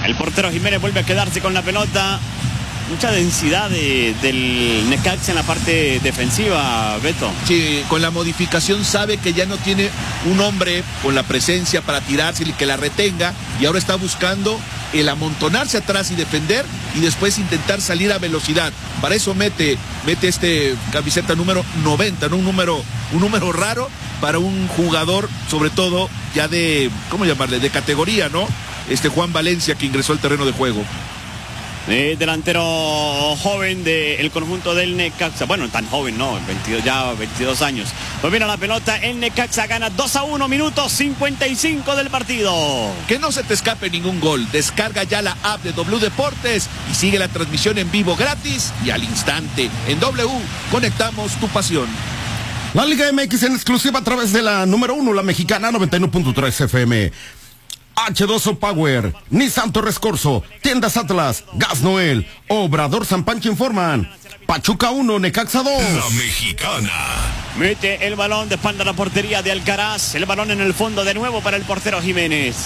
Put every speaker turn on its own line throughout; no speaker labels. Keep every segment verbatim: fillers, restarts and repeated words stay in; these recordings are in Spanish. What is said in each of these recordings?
El portero Jiménez vuelve a quedarse con la pelota. Mucha densidad de, del Necaxa en la parte defensiva, Beto.
Sí, con la modificación sabe que ya no tiene un hombre con la presencia para tirarse y que la retenga, y ahora está buscando el amontonarse atrás y defender y después intentar salir a velocidad. Para eso mete, mete este camiseta número noventa, ¿no? Un número, un número raro para un jugador, sobre todo ya de, ¿cómo llamarle? De categoría, ¿no? Este Juan Valencia, que ingresó al terreno de juego.
Eh, delantero joven del conjunto del Necaxa. Bueno, tan joven no, veintidós, ya veintidós años. Domina la pelota, el Necaxa gana dos a uno, minutos cincuenta y cinco del partido.
Que no se te escape ningún gol. Descarga ya la app de W Deportes y sigue la transmisión en vivo gratis y al instante. En W, conectamos tu pasión.
La Liga M X en exclusiva a través de la número uno, la mexicana noventa y uno punto tres F M. H dos O Power, Nissan Torres Corso, Tiendas Atlas, Gas Noel, Obrador San Pancho informan. Pachuca uno, Necaxa dos.
La mexicana.
Mete el balón de espalda a la portería de Alcaraz. El balón en el fondo de nuevo para el portero Jiménez.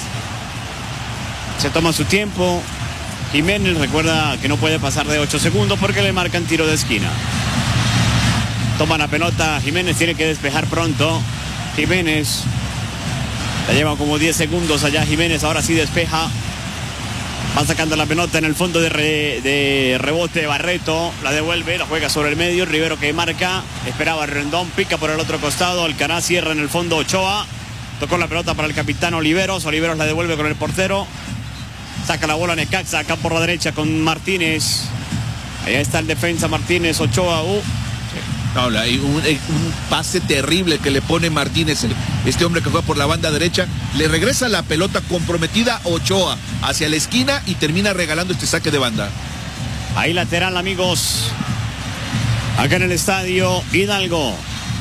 Se toma su tiempo. Jiménez recuerda que no puede pasar de ocho segundos porque le marcan tiro de esquina. Toma la pelota, Jiménez tiene que despejar pronto. Jiménez la lleva como diez segundos allá. Jiménez ahora sí despeja. Va sacando la pelota en el fondo de, re, de rebote. Barreto la devuelve, la juega sobre el medio. Rivero que marca, esperaba Rendón, pica por el otro costado. Alcaraz cierra en el fondo Ochoa. Tocó la pelota para el capitán Oliveros. Oliveros la devuelve con el portero. Saca la bola Necaxa acá por la derecha con Martínez. Ahí está el defensa Martínez. Ochoa. Uh.
No, hay un, un pase terrible que le pone Martínez, este hombre que juega por la banda derecha. Le regresa la pelota comprometida a Ochoa hacia la esquina y termina regalando este saque de banda.
Ahí lateral, amigos. Acá en el estadio Hidalgo.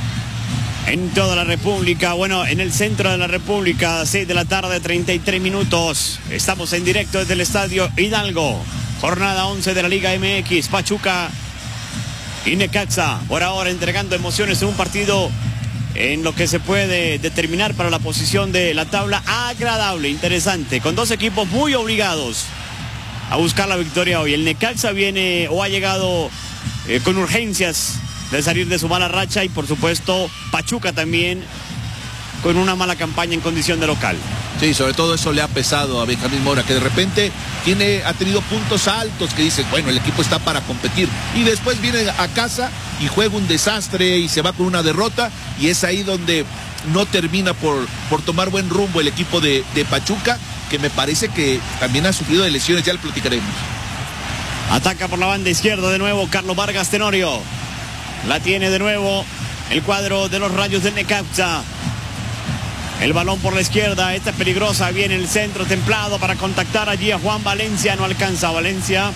En toda la República, bueno, en el centro de la República, seis de la tarde, treinta y tres minutos. Estamos en directo desde el estadio Hidalgo. Jornada once de la Liga M X. Pachuca y Necaxa, por ahora entregando emociones en un partido en lo que se puede determinar para la posición de la tabla agradable, interesante, con dos equipos muy obligados a buscar la victoria hoy. El Necaxa viene o ha llegado eh, con urgencias de salir de su mala racha y por supuesto Pachuca también con una mala campaña en condición de local.
Sí, sobre todo eso le ha pesado a Benjamín Mora, que de repente tiene, ha tenido puntos altos que dices, bueno, el equipo está para competir. Y después viene a casa y juega un desastre y se va con una derrota. Y es ahí donde no termina por, por tomar buen rumbo el equipo de, de Pachuca, que me parece que también ha sufrido de lesiones, ya lo platicaremos.
Ataca por la banda izquierda de nuevo Carlos Vargas Tenorio. La tiene de nuevo el cuadro de los Rayos del Necaxa. El balón por la izquierda, esta es peligrosa, viene el centro templado para contactar allí a Juan Valencia, no alcanza Valencia.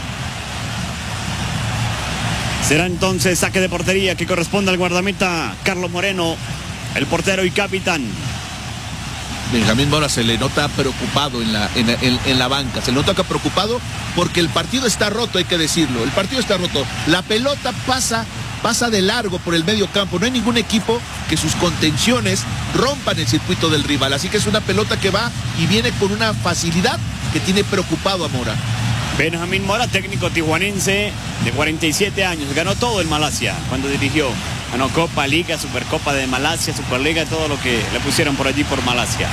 Será entonces saque de portería que corresponde al guardameta Carlos Moreno, el portero y capitán.
Benjamín Mora se le nota preocupado en la, en, en, en la banca, se le nota preocupado porque el partido está roto, hay que decirlo, el partido está roto, la pelota pasa... pasa de largo por el medio campo. No hay ningún equipo que sus contenciones rompan el circuito del rival. Así que es una pelota que va y viene con una facilidad que tiene preocupado a Mora.
Benjamín Mora, técnico tijuanense de cuarenta y siete años. Ganó todo en Malasia cuando dirigió. Ganó Copa, Liga, Supercopa de Malasia, Superliga, todo lo que le pusieron por allí por Malasia.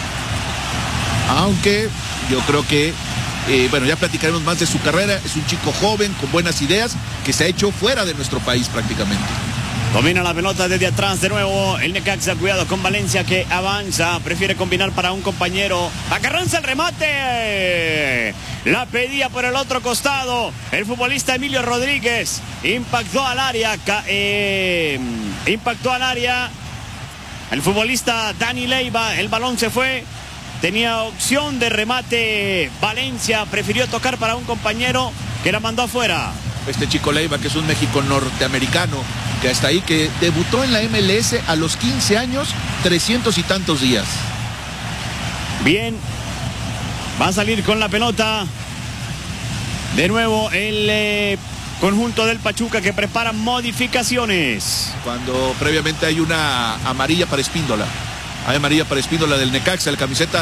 Aunque yo creo que Eh, bueno, ya platicaremos más de su carrera. Es un chico joven, con buenas ideas, que se ha hecho fuera de nuestro país prácticamente.
Domina la pelota desde atrás de nuevo el Necaxa, cuidado con Valencia que avanza, prefiere combinar para un compañero. A Carranza el remate. La pedía por el otro costado. El futbolista Emilio Rodríguez impactó al área. Eh, impactó al área. El futbolista Dani Leiva, el balón se fue. Tenía opción de remate Valencia, prefirió tocar para un compañero que la mandó afuera.
Este chico Leiva, que es un México norteamericano, que hasta ahí, que debutó en la M L S a los quince años, trescientos y tantos días.
Bien, va a salir con la pelota. De nuevo el eh, conjunto del Pachuca que prepara modificaciones.
Cuando previamente hay una amarilla para Espíndola. Hay amarilla para Espíndola del Necaxa, el camiseta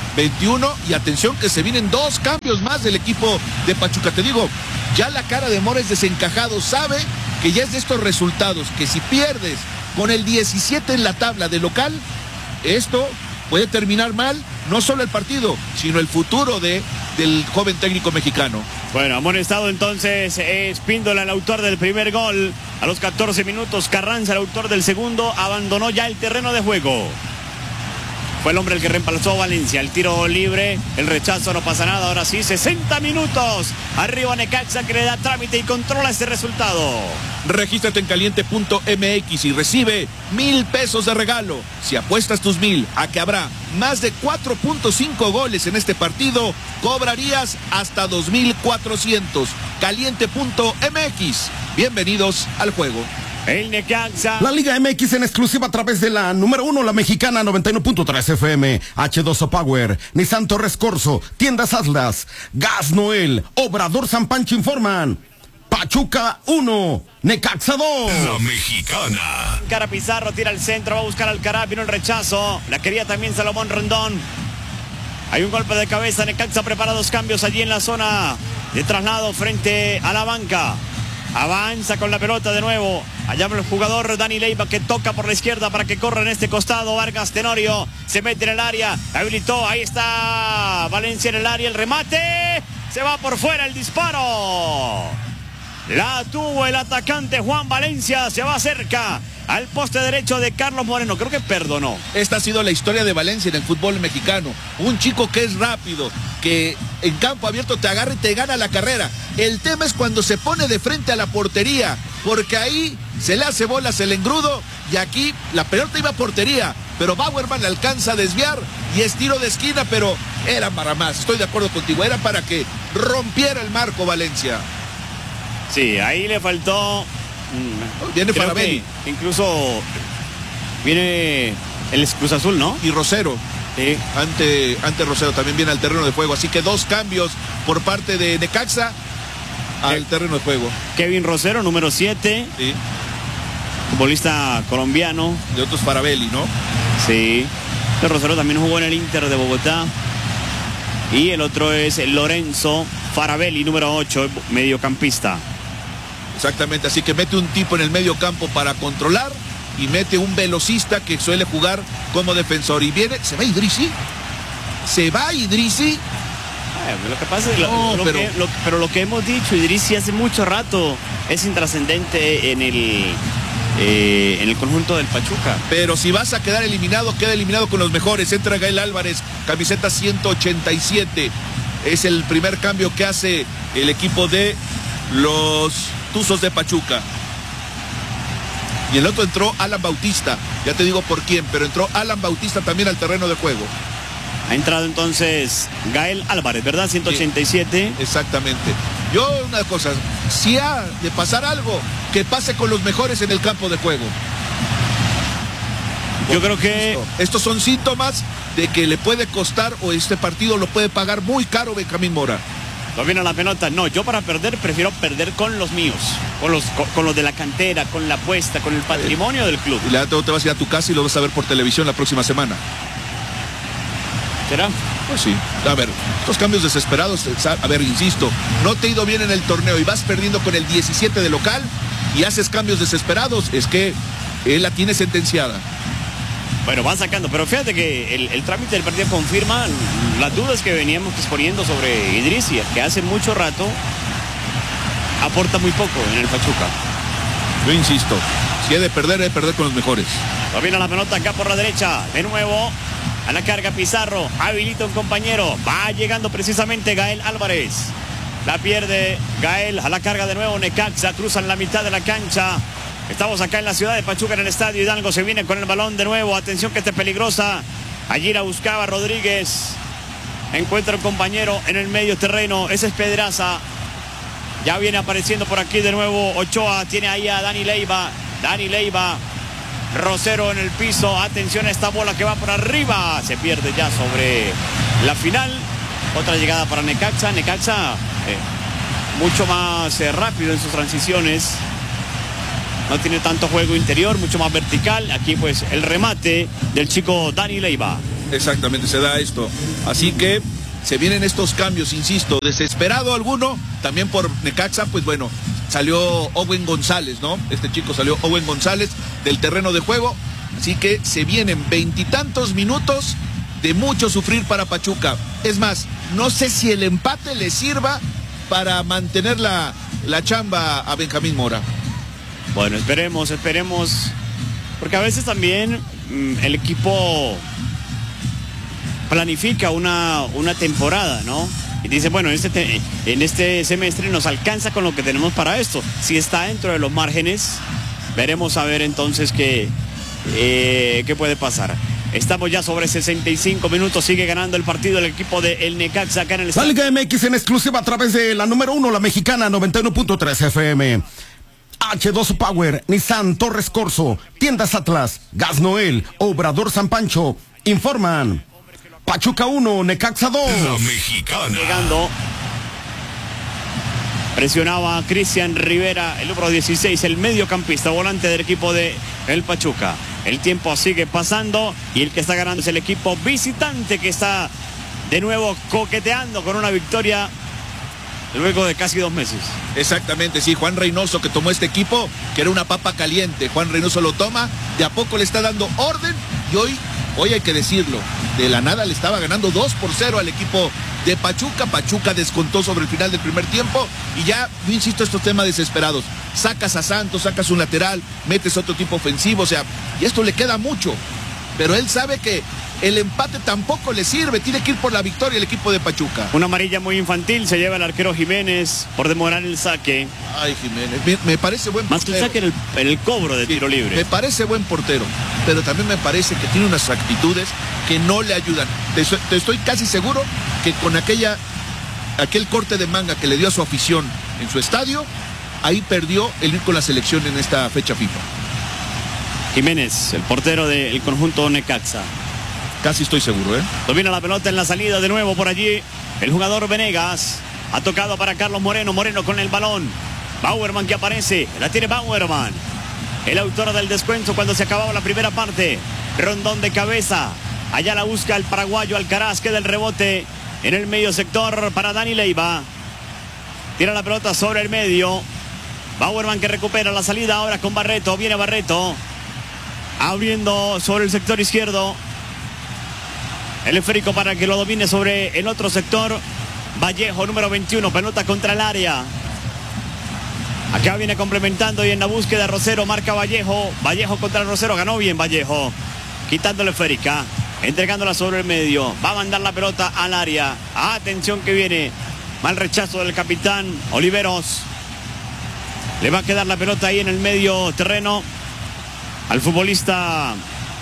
veintiuno, y atención que se vienen dos cambios más del equipo de Pachuca. Te digo, ya la cara de Mora es desencajado, sabe que ya es de estos resultados, que si pierdes con el diecisiete en la tabla de local, esto puede terminar mal, no solo el partido, sino el futuro de, del joven técnico mexicano.
Bueno, amonestado entonces Espíndola, el autor del primer gol. A los catorce minutos, Carranza, el autor del segundo, abandonó ya el terreno de juego. Fue el hombre el que reemplazó a Valencia. El tiro libre, el rechazo, no pasa nada. Ahora sí, sesenta minutos. Arriba Necaxa, que le da trámite y controla este resultado.
Regístrate en caliente punto m x y recibe mil pesos de regalo. Si apuestas tus mil a que habrá más de cuatro punto cinco goles en este partido, cobrarías hasta dos mil cuatrocientos. caliente punto m x. Bienvenidos al juego.
El Necaxa.
La Liga M X en exclusiva a través de la número uno, la mexicana noventa y uno punto tres F M, H dos O Power, Nissan Torres Corso, Tiendas Atlas, Gas Noel, Obrador San Pancho informan. Pachuca uno, Necaxa dos.
La mexicana.
Cara Pizarro tira al centro, va a buscar al Cará, vino el rechazo. La quería también Salomón Rendón. Hay un golpe de cabeza, Necaxa prepara dos cambios allí en la zona de traslado frente a la banca. Avanza con la pelota de nuevo. Allá el jugador Dani Leiva, que toca por la izquierda para que corra en este costado. Vargas Tenorio se mete en el área. Habilitó. Ahí está Valencia en el área. El remate. Se va por fuera el disparo. La tuvo el atacante Juan Valencia. Se va cerca al poste derecho de Carlos Moreno. Creo que perdonó.
Esta ha sido la historia de Valencia en el fútbol mexicano. Un chico que es rápido, que en campo abierto te agarra y te gana la carrera. El tema es cuando se pone de frente a la portería, porque ahí se le hace bolas el engrudo y aquí la pelota iba a portería, pero Bauerman le alcanza a desviar y es tiro de esquina, pero era para más. Estoy de acuerdo contigo, era para que rompiera el marco Valencia.
Sí, ahí le faltó.
Viene
Creo
Farabelli.
que incluso viene el Cruz Azul, ¿no?
Y Rosero.
Sí.
Ante, ante Rosero también viene al terreno de juego. Así que dos cambios por parte de Necaxa al
Sí.
terreno de juego.
Kevin Rosero, número siete.
Sí.
Futbolista colombiano.
De otros Farabelli, ¿no?
Sí. Este Rosero también jugó en el Inter de Bogotá. Y el otro es Lorenzo Farabelli, número ocho, mediocampista.
Exactamente, así que mete un tipo en el medio campo para controlar y mete un velocista que suele jugar como defensor. Y viene, ¿se va Idrissi? ¿Se va Idrissi?
Lo que pasa es lo,
No,
lo
pero...
Que, lo, pero lo que hemos dicho, Idrissi hace mucho rato es intrascendente en el eh, en el conjunto del Pachuca.
Pero si vas a quedar eliminado, queda eliminado con los mejores. Entra Gael Álvarez, camiseta ciento ochenta y siete. Es el primer cambio que hace el equipo de los Tuzos de Pachuca. Y el otro entró Alan Bautista. Ya te digo por quién, pero entró Alan Bautista también al terreno de juego.
Ha entrado entonces Gael Álvarez, ¿verdad? ciento ochenta y siete.
Sí, exactamente. Yo una cosa, si ha de pasar algo, que pase con los mejores en el campo de juego.
Yo creo que...
Estos son síntomas de que le puede costar o este partido lo puede pagar muy caro Benjamín Mora.
No viene la pelota. No, yo para perder prefiero perder con los míos, con los, con, con los de la cantera, con la apuesta, con el patrimonio del club.
Y le te vas a ir a tu casa y lo vas a ver por televisión la próxima semana.
¿Será?
Pues sí. A ver, estos cambios desesperados, a ver, insisto, no te ha ido bien en el torneo y vas perdiendo con el diecisiete de local y haces cambios desesperados, es que él la tiene sentenciada.
Bueno, van sacando, pero fíjate que el, el trámite del partido confirma las dudas que veníamos exponiendo sobre Idrissi, que hace mucho rato aporta muy poco en el Pachuca.
Yo insisto, si he de perder, he de perder con los mejores.
Domina la pelota acá por la derecha, de nuevo a la carga Pizarro, habilita un compañero, va llegando precisamente Gael Álvarez. La pierde Gael, a la carga de nuevo Necaxa, cruzan la mitad de la cancha. Estamos acá en la ciudad de Pachuca, en el estadio Hidalgo. Se viene con el balón de nuevo. Atención que esta es peligrosa. Allí la buscaba Rodríguez. Encuentra un compañero en el medio terreno. Ese es Pedraza. Ya viene apareciendo por aquí de nuevo Ochoa. Tiene ahí a Dani Leiva. Dani Leiva. Rosero en el piso. Atención a esta bola que va por arriba. Se pierde ya sobre la final. Otra llegada para Necaxa. Necaxa eh, mucho más eh, rápido en sus transiciones. No tiene tanto juego interior, mucho más vertical. Aquí pues el remate del chico Dani Leiva.
Exactamente, se da esto. Así que se vienen estos cambios, insisto, desesperado alguno, también por Necaxa, pues bueno, salió Owen González, ¿no? Este chico salió Owen González del terreno de juego, así que se vienen veintitantos minutos de mucho sufrir para Pachuca. Es más, no sé si el empate le sirva para mantener la, la chamba a Benjamín Mora.
Bueno, esperemos, esperemos, porque a veces también mmm, el equipo planifica una, una temporada, ¿no? Y dice, bueno, en este, te, en este semestre nos alcanza con lo que tenemos para esto. Si está dentro de los márgenes, veremos a ver entonces qué, eh, qué puede pasar. Estamos ya sobre sesenta y cinco minutos, sigue ganando el partido el equipo de el Necaxa acá en el...
La Liga M X en exclusiva a través de la número uno, la mexicana, noventa y uno punto tres F M. H dos O Power, Nissan Torres Corso, Tiendas Atlas, Gas Noel, Obrador San Pancho, informan. Pachuca uno, Necaxa dos.
La mexicana.
Llegando. Presionaba a Cristian Rivera, el número dieciséis, el mediocampista, volante del equipo de el Pachuca. El tiempo sigue pasando y el que está ganando es el equipo visitante, que está de nuevo coqueteando con una victoria luego de casi dos meses.
Exactamente, sí, Juan Reynoso, que tomó este equipo, que era una papa caliente. Juan Reynoso lo toma, de a poco le está dando orden y hoy, hoy hay que decirlo, de la nada le estaba ganando dos por cero al equipo de Pachuca. Pachuca descontó sobre el final del primer tiempo y ya, yo insisto, estos temas desesperados. Sacas a Santos, sacas un lateral, metes otro tipo ofensivo, o sea, y esto le queda mucho. Pero él sabe que el empate tampoco le sirve, tiene que ir por la victoria el equipo de Pachuca.
Una amarilla muy infantil, se lleva el arquero Jiménez por demorar el saque.
Ay, Jiménez, me, me parece buen
portero. Más que el saque en el, en el cobro de sí, tiro libre.
Me parece buen portero, pero también me parece que tiene unas actitudes que no le ayudan. Te, te estoy casi seguro que con aquella, aquel corte de manga que le dio a su afición en su estadio, ahí perdió el ir con la selección en esta fecha FIFA.
Jiménez, el portero del conjunto Necaxa.
Casi estoy seguro, ¿eh?
Domina la pelota en la salida de nuevo por allí. El jugador Venegas ha tocado para Carlos Moreno. Moreno con el balón. Bauerman que aparece. La tiene Bauerman. El autor del descuento cuando se acababa la primera parte. Rondón de cabeza. Allá la busca el paraguayo Alcaraz. Queda el rebote en el medio sector para Dani Leiva. Tira la pelota sobre el medio. Bauerman que recupera la salida ahora con Barreto. Viene Barreto. Abriendo sobre el sector izquierdo. El esférico para que lo domine sobre el otro sector. Vallejo, número veintiuno, pelota contra el área. Acá viene complementando y en la búsqueda Rosero, marca Vallejo. Vallejo contra el Rosero, ganó bien Vallejo. Quitando la esférica, entregándola sobre el medio. Va a mandar la pelota al área. Atención que viene. Mal rechazo del capitán Oliveros. Le va a quedar la pelota ahí en el medio terreno al futbolista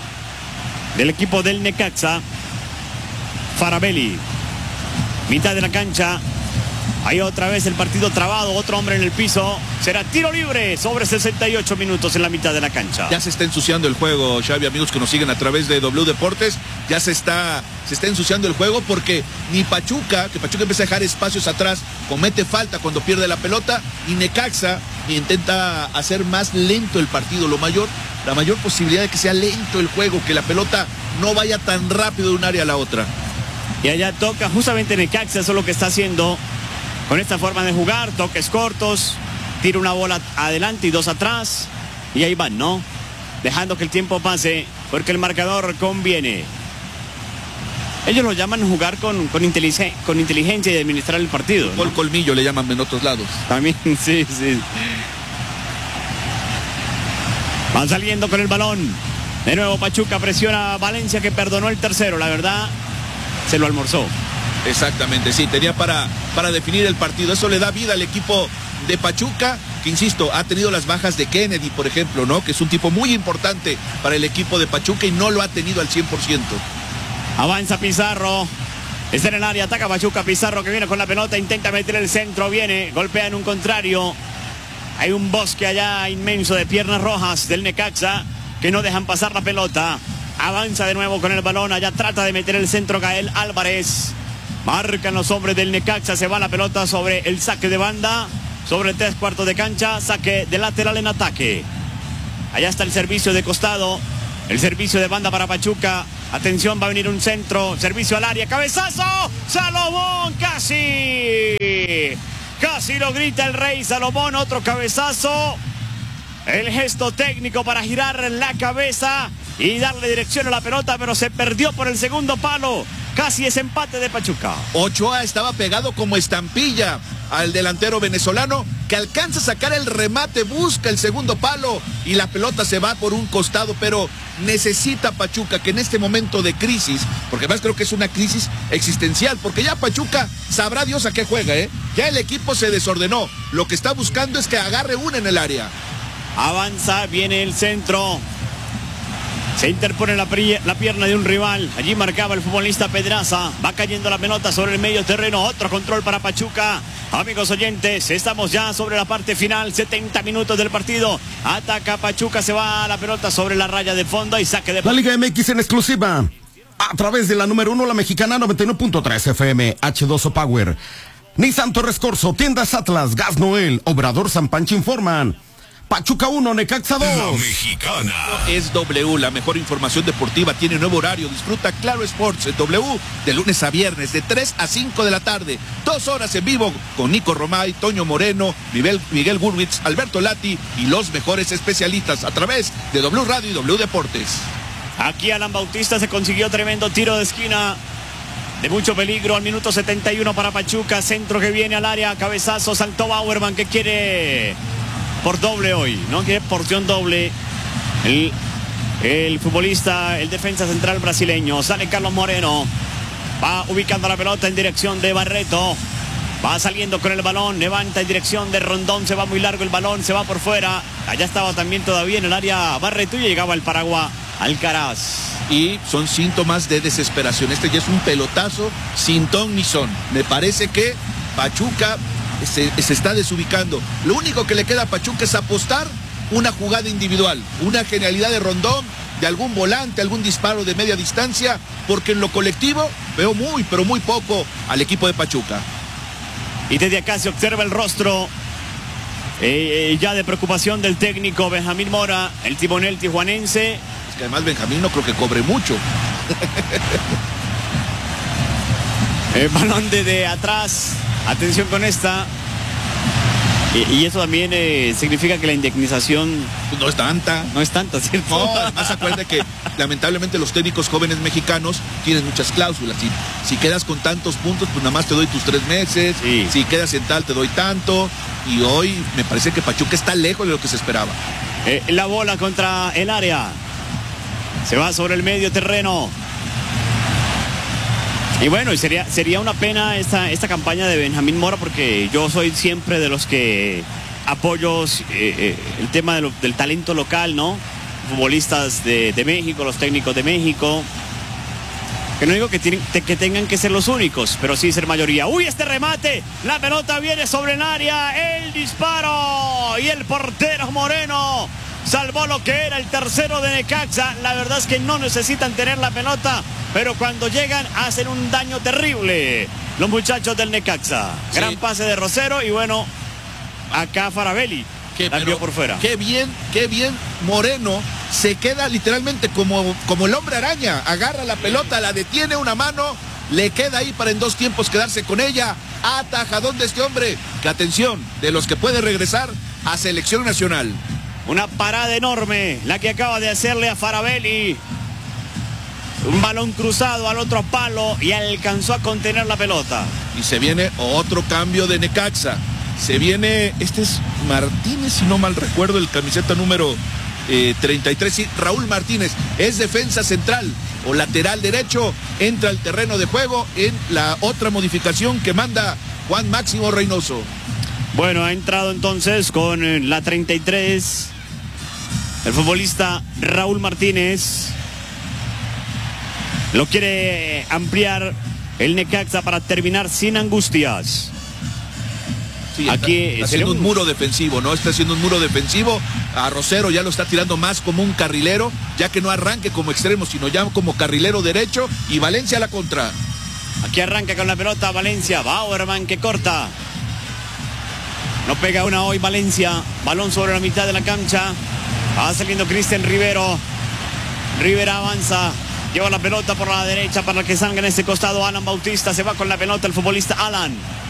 del equipo del Necaxa, Farabelli. Mitad de la cancha. Ahí otra vez el partido trabado. Otro hombre en el piso. Será tiro libre sobre sesenta y ocho minutos en la mitad de la cancha.
Ya se está ensuciando el juego, Xavi, amigos que nos siguen a través de W Deportes. Ya se está, se está ensuciando el juego porque ni Pachuca, que Pachuca empieza a dejar espacios atrás, comete falta cuando pierde la pelota, y Necaxa intenta hacer más lento el partido. Lo mayor, la mayor posibilidad de que sea lento el juego, que la pelota no vaya tan rápido de un área a la otra.
Y allá toca justamente Necaxa, eso es lo que está haciendo con esta forma de jugar, toques cortos, tira una bola adelante y dos atrás, y ahí van, ¿no? Dejando que el tiempo pase, porque el marcador conviene. Ellos lo llaman jugar con, con, inteligencia, con inteligencia y administrar el partido,
Por
¿no?
colmillo le llaman en otros lados.
También, sí, sí. Van saliendo con el balón. De nuevo Pachuca presiona a Valencia, que perdonó el tercero, la verdad. Se lo almorzó.
Exactamente, sí, tenía para, para definir el partido. Eso le da vida al equipo de Pachuca, que insisto, ha tenido las bajas de Kennedy, por ejemplo, ¿no? Que es un tipo muy importante para el equipo de Pachuca y no lo ha tenido al cien por ciento.
Avanza Pizarro. Está en el área, ataca Pachuca. Pizarro que viene con la pelota, intenta meter el centro, viene, golpea en un contrario. Hay un bosque allá inmenso de piernas rojas del Necaxa que no dejan pasar la pelota. Avanza de nuevo con el balón, allá trata de meter el centro Gael Álvarez. Marcan los hombres del Necaxa, se va la pelota sobre el saque de banda, sobre tres cuartos de cancha, saque de lateral en ataque. Allá está el servicio de costado, el servicio de banda para Pachuca. Atención, va a venir un centro, servicio al área, cabezazo, Salomón, casi, casi lo grita el rey Salomón, otro cabezazo, el gesto técnico para girar la cabeza y darle dirección a la pelota, pero se perdió por el segundo palo, casi es empate de Pachuca.
Ochoa estaba pegado como estampilla al delantero venezolano, que alcanza a sacar el remate, busca el segundo palo y la pelota se va por un costado, pero necesita Pachuca que en este momento de crisis, porque además creo que es una crisis existencial, porque ya Pachuca sabrá Dios a qué juega, ¿eh? Ya el equipo se desordenó, lo que está buscando es que agarre una en el área.
Avanza, viene el centro. Se interpone la, la pierna de un rival. Allí marcaba el futbolista Pedraza. Va cayendo la pelota sobre el medio terreno. Otro control para Pachuca. Amigos oyentes, estamos ya sobre la parte final. setenta minutos del partido. Ataca Pachuca, se va la pelota sobre la raya de fondo y saque de...
La Liga M X en exclusiva. A través de la número uno, la mexicana noventa y nueve punto tres F M. H dos O Power. Nissan Torres Corso, Tiendas Atlas, Gas Noel, Obrador San Pancho informan. Pachuca uno, Necaxa dos.
La mexicana.
Es W, la mejor información deportiva. Tiene nuevo horario. Disfruta Claro Sports en W de lunes a viernes de tres a cinco de la tarde. Dos horas en vivo con Nico Romay, Toño Moreno, Miguel, Miguel Gurwitz, Alberto Lati y los mejores especialistas a través de W Radio y W Deportes.
Aquí Alan Bautista se consiguió tremendo tiro de esquina de mucho peligro al minuto setenta y uno para Pachuca. Centro que viene al área, cabezazo, saltó Bauerman que quiere... por doble hoy, ¿no? Quiere porción doble el, el futbolista, el defensa central brasileño. Sale Carlos Moreno, va ubicando la pelota en dirección de Barreto, va saliendo con el balón, levanta en dirección de Rondón, se va muy largo el balón, se va por fuera. Allá estaba también todavía en el área Barreto y llegaba el Paraguay Alcaraz.
Y son síntomas de desesperación. Este ya es un pelotazo sin ton ni son. Me parece que Pachuca Se, se está desubicando. Lo único que le queda a Pachuca es apostar una jugada individual, una genialidad de Rondón, de algún volante, algún disparo de media distancia, porque en lo colectivo veo muy, pero muy poco al equipo de Pachuca.
Y desde acá se observa el rostro eh, eh, ya de preocupación del técnico Benjamín Mora, el timonel tijuanense.
Es que además Benjamín no creo que cobre mucho.
El balón desde atrás. Atención con esta. Y, y eso también eh, significa que la indemnización
no es tanta.
No es tanta, ¿cierto?
No, además acuérdate que lamentablemente los técnicos jóvenes mexicanos tienen muchas cláusulas. Si, si quedas con tantos puntos, pues nada más te doy tus tres meses.
Sí.
Si quedas en tal, te doy tanto. Y hoy me parece que Pachuca está lejos de lo que se esperaba.
Eh, la bola contra el área. Se va sobre el medio terreno. Y bueno, y sería, sería una pena esta, esta campaña de Benjamín Mora, porque yo soy siempre de los que apoyo eh, eh, el tema de lo, del talento local, ¿no? Futbolistas de, de México, los técnicos de México. Que no digo que, tienen, que tengan que ser los únicos, pero sí ser mayoría. ¡Uy, este remate! La pelota viene sobre el área, el disparo y el portero Moreno salvó lo que era el tercero de Necaxa. La verdad es que no necesitan tener la pelota, pero cuando llegan hacen un daño terrible los muchachos del Necaxa. Sí. Gran pase de Rosero y bueno, acá Faravelli la envió por fuera.
Qué bien, qué bien Moreno se queda literalmente como, como el hombre araña. Agarra la pelota, la detiene una mano, le queda ahí para en dos tiempos quedarse con ella. Atajadón de este hombre, que atención, de los que puede regresar a selección nacional.
Una parada enorme la que acaba de hacerle a Faravelli. Un balón cruzado al otro palo y alcanzó a contener la pelota.
Y se viene otro cambio de Necaxa. Se viene, este es Martínez, si no mal recuerdo, el camiseta número eh, treinta y tres. Sí, Raúl Martínez, es defensa central o lateral derecho. Entra al terreno de juego en la otra modificación que manda Juan Máximo Reynoso.
Bueno, ha entrado entonces con la treinta y tres el futbolista Raúl Martínez. Lo quiere ampliar el Necaxa para terminar sin angustias.
Sí, aquí está, está haciendo un... un muro defensivo, ¿no? Está haciendo un muro defensivo. A Rosero ya lo está tirando más como un carrilero, ya que no arranque como extremo, sino ya como carrilero derecho. Y Valencia a la contra.
Aquí arranca con la pelota Valencia. Bauerman que corta. No pega una hoy Valencia. Balón sobre la mitad de la cancha. Va saliendo Cristian Rivero. Rivera avanza. Lleva la pelota por la derecha para que salga en ese costado Alan Bautista. Se va con la pelota el futbolista Alan.